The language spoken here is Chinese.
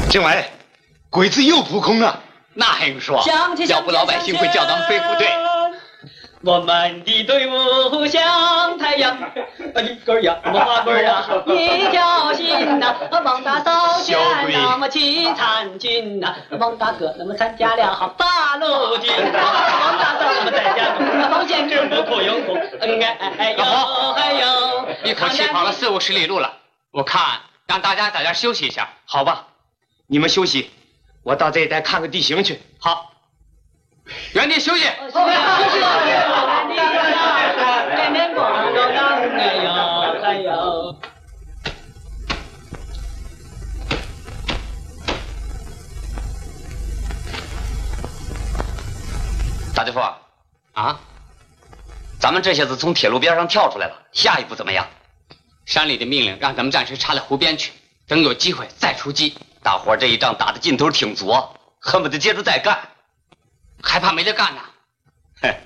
政委，鬼子又扑空了， 那还用说？要不老百姓会叫咱们飞虎队。 我们的队伍像太阳，一根呀，花根呀，一条心呐，王大嫂见那么去参军呐，王大哥那么参加了八路军，王大嫂那么在家方先知不哭有哭，哎呦哎呦， 一口气跑了40-50里路了，我看让大家在这休息一下， 好吧？你们休息，我到这一带看看地形去。 好，原地休息。大队副啊，咱们这下子从铁路边上跳出来了，下一步怎么样？山里的命令让咱们暂时插在湖边去，等有机会再出击。大伙这一仗打的劲头挺足，恨不得接着再干，还怕没得干呢？嘿，